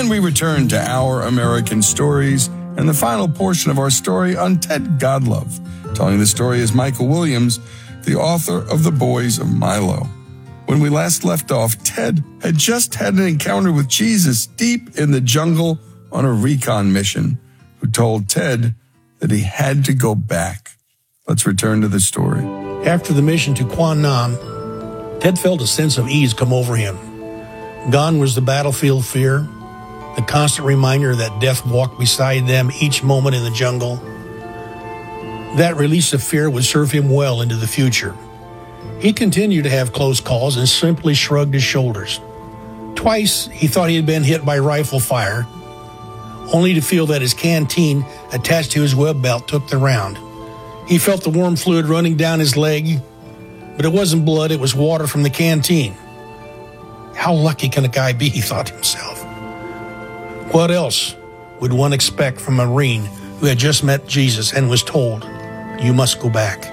And we return to Our American Stories and the final portion of our story on Ted Godlove. Telling the story is Michael Williams, the author of The Boys of Milo. When we last left off, Ted had just had an encounter with Jesus deep in the jungle on a recon mission, who told Ted that he had to go back. Let's return to the story. After the mission to Quan Nam, Ted felt a sense of ease come over him. Gone was the battlefield fear, the constant reminder that death walked beside them each moment in the jungle. That release of fear would serve him well into the future. He continued to have close calls and simply shrugged his shoulders. Twice, he thought he had been hit by rifle fire, only to feel that his canteen attached to his web belt took the round. He felt the warm fluid running down his leg, but it wasn't blood, it was water from the canteen. How lucky can a guy be, he thought to himself. What else would one expect from a Marine who had just met Jesus and was told, "You must go back"?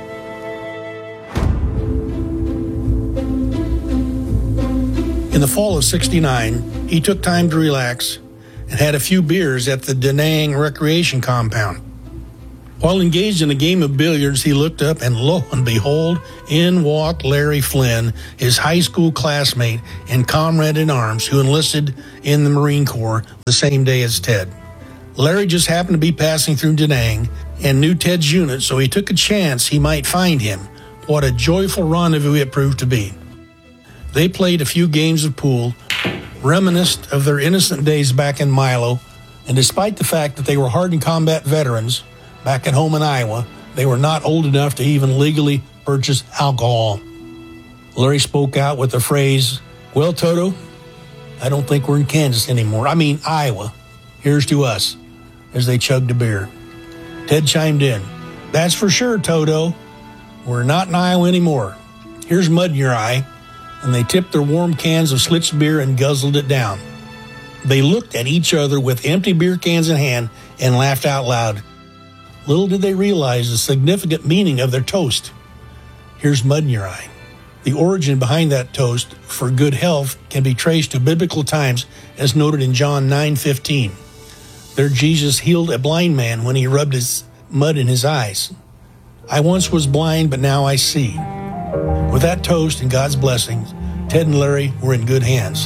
In the fall of '69, he took time to relax and had a few beers at the Da Nang Recreation Compound. While engaged in a game of billiards, he looked up and lo and behold, in walked Larry Flynn, his high school classmate and comrade in arms who enlisted in the Marine Corps the same day as Ted. Larry just happened to be passing through Da Nang and knew Ted's unit, so he took a chance he might find him. What a joyful rendezvous it proved to be. They played a few games of pool, reminisced of their innocent days back in Milo, and despite the fact that they were hardened combat veterans back at home in Iowa, they were not old enough to even legally purchase alcohol. Larry spoke out with the phrase, "Well, Toto, I don't think we're in Kansas anymore. I mean, Iowa. Here's to us," as they chugged a beer. Ted chimed in, "That's for sure, Toto. We're not in Iowa anymore. Here's mud in your eye." And they tipped their warm cans of Schlitz beer and guzzled it down. They looked at each other with empty beer cans in hand and laughed out loud. Little did they realize the significant meaning of their toast. Here's mud in your eye. The origin behind that toast for good health can be traced to biblical times, as noted in John 9:15. There Jesus healed a blind man when he rubbed his mud in his eyes. "I once was blind, but now I see." With that toast and God's blessings, Ted and Larry were in good hands.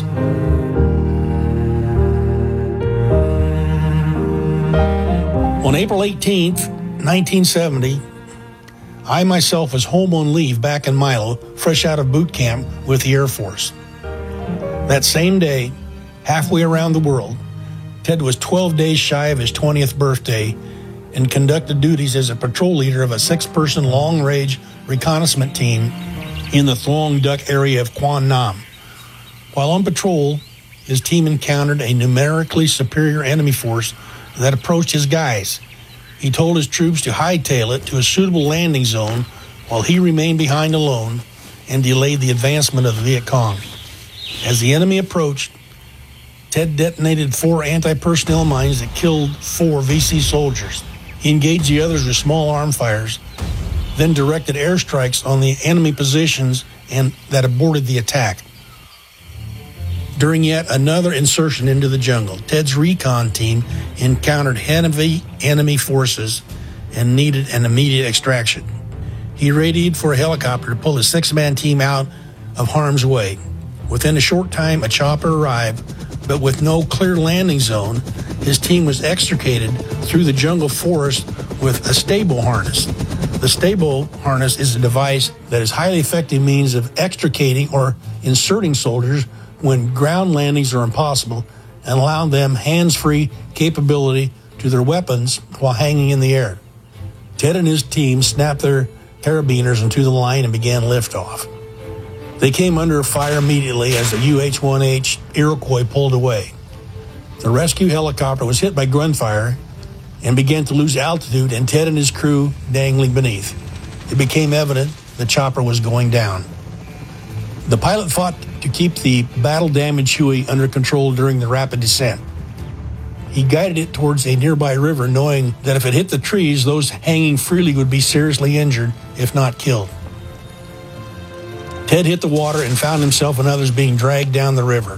On April 18th, 1970, I myself was home on leave back in Milo, fresh out of boot camp with the Air Force. That same day, halfway around the world, Ted was 12 days shy of his 20th birthday and conducted duties as a patrol leader of a 6-person long-range reconnaissance team in the Thuong Duc area of Quan Nam. While on patrol, his team encountered a numerically superior enemy force that approached his guys. He told his troops to hightail it to a suitable landing zone while he remained behind alone and delayed the advancement of the Viet Cong. As the enemy approached, Ted detonated 4 anti-personnel mines that killed 4 VC soldiers. He engaged the others with small arm fires, then directed airstrikes on the enemy positions and that aborted the attack. During yet another insertion into the jungle, Ted's recon team encountered heavy enemy forces and needed an immediate extraction. He radioed for a helicopter to pull his 6-man team out of harm's way. Within a short time, a chopper arrived, but with no clear landing zone, his team was extricated through the jungle forest with a stable harness. The stable harness is a device that is a highly effective means of extricating or inserting soldiers when ground landings are impossible and allow them hands-free capability to their weapons while hanging in the air. Ted and his team snapped their carabiners into the line and began liftoff. They came under fire immediately as the UH-1H Iroquois pulled away. The rescue helicopter was hit by gunfire and began to lose altitude, and Ted and his crew dangling beneath. It became evident the chopper was going down. The pilot fought to keep the battle-damaged Huey under control during the rapid descent. He guided it towards a nearby river, knowing that if it hit the trees, those hanging freely would be seriously injured, if not killed. Ted hit the water and found himself and others being dragged down the river.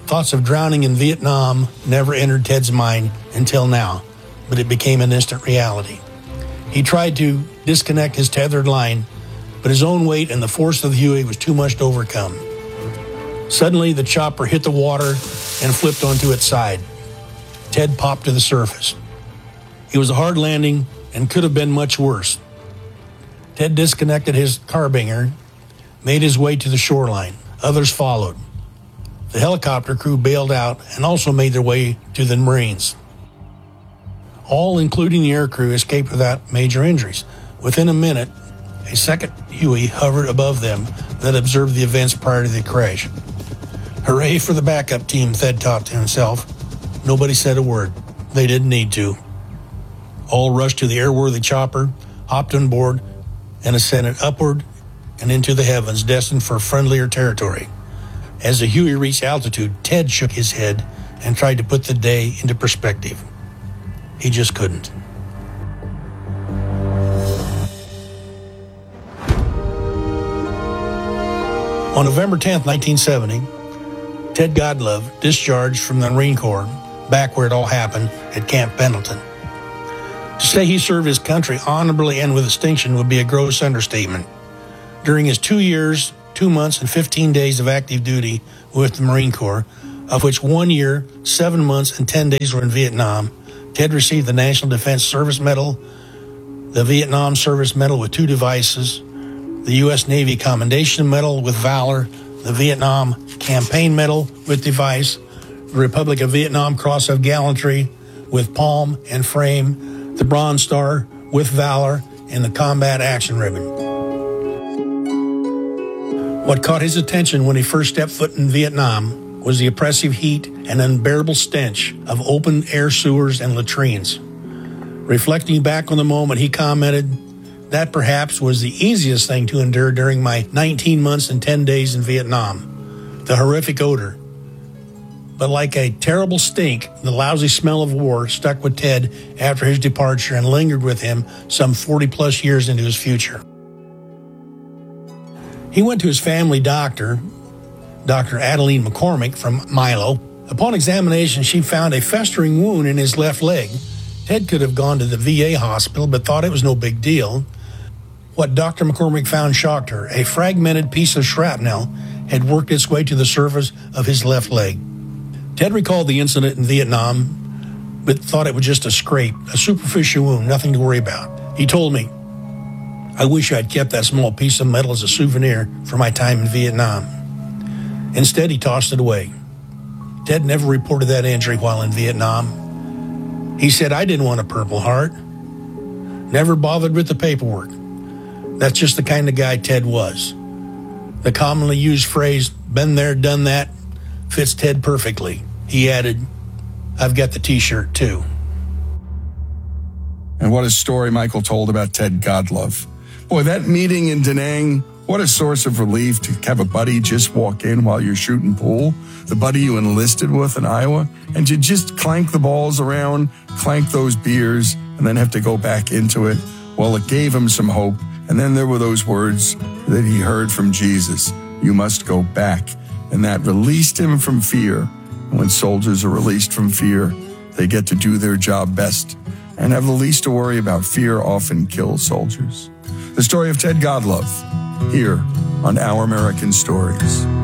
Thoughts of drowning in Vietnam never entered Ted's mind until now, but it became an instant reality. He tried to disconnect his tethered line, but his own weight and the force of the Huey was too much to overcome. Suddenly, the chopper hit the water and flipped onto its side. Ted popped to the surface. It was a hard landing and could have been much worse. Ted disconnected his carbinger, made his way to the shoreline. Others followed. The helicopter crew bailed out and also made their way to the Marines. All, including the aircrew, escaped without major injuries. Within a minute, a second Huey hovered above them that observed the events prior to the crash. Hooray for the backup team, Ted thought to himself. Nobody said a word. They didn't need to. All rushed to the airworthy chopper, hopped on board, and ascended upward and into the heavens, destined for friendlier territory. As the Huey reached altitude, Ted shook his head and tried to put the day into perspective. He just couldn't. On November 10, 1970, Ted Godlove discharged from the Marine Corps, back where it all happened, at Camp Pendleton. To say he served his country honorably and with distinction would be a gross understatement. During his 2 years, 2 months, and 15 days of active duty with the Marine Corps, of which 1 year, 7 months, and 10 days were in Vietnam, Ted received the National Defense Service Medal, the Vietnam Service Medal with 2 devices, the U.S. Navy Commendation Medal with Valor, the Vietnam Campaign Medal with device, the Republic of Vietnam Cross of Gallantry with palm and frame, the Bronze Star with Valor, and the Combat Action Ribbon. What caught his attention when he first stepped foot in Vietnam was the oppressive heat and unbearable stench of open-air sewers and latrines. Reflecting back on the moment, he commented, "That perhaps was the easiest thing to endure during my 19 months and 10 days in Vietnam. The horrific odor. But like a terrible stink, the lousy smell of war stuck with Ted after his departure and lingered with him some 40-plus years into his future." He went to his family doctor, Dr. Adeline McCormick from Milo. Upon examination, she found a festering wound in his left leg. Ted could have gone to the VA hospital, but thought it was no big deal. What Dr. McCormick found shocked her. A fragmented piece of shrapnel had worked its way to the surface of his left leg. Ted recalled the incident in Vietnam, but thought it was just a scrape, a superficial wound, nothing to worry about. He told me, "I wish I'd kept that small piece of metal as a souvenir for my time in Vietnam." Instead, he tossed it away. Ted never reported that injury while in Vietnam. He said, "I didn't want a Purple Heart." Never bothered with the paperwork. That's just the kind of guy Ted was. The commonly used phrase, "been there, done that," fits Ted perfectly. He added, "I've got the t-shirt too." And what a story Michael told about Ted Godlove. Boy, that meeting in Da Nang, what a source of relief to have a buddy just walk in while you're shooting pool, the buddy you enlisted with in Iowa, and to just clank the balls around, clank those beers, and then have to go back into it. Well, it gave him some hope. And then there were those words that he heard from Jesus, "You must go back." And that released him from fear. And when soldiers are released from fear, they get to do their job best and have the least to worry about. Fear often kills soldiers. The story of Ted Godlove, here on Our American Stories.